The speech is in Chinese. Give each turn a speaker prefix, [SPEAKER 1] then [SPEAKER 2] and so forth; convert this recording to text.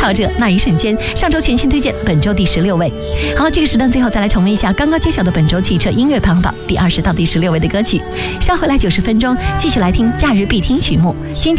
[SPEAKER 1] 逃者那一瞬间，上周全新推荐，本周第16位。好，这个时段最后再来重温一下刚刚揭晓的本周汽车音乐排行榜第20到第16位的歌曲。稍回来90分钟，继续来听假日必听曲目。今天